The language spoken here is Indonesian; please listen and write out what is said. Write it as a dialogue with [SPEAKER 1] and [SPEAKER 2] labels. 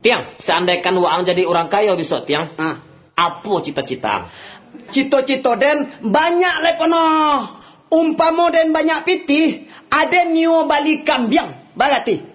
[SPEAKER 1] Tiang, seandainya waang jadi orang kaya besok, Tiang. Apa cita-cita?
[SPEAKER 2] Cito-cito den banyak lepono. Umpamo den banyak pitih, ada nyo balik kambiang. Balati.